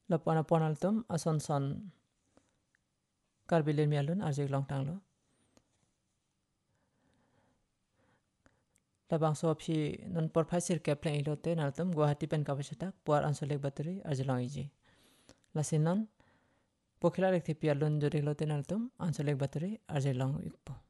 lapana ponaltum asonson karbilen mialun arjek long tanglo labang sopsi non porphai sir kepleng ilote naltum Guwahati pen kapasatak puar ansolik bateri arjelong iji lasinon pokhilar ekthi pialun jodik lote naltum ansolik bateri arjelong ikpo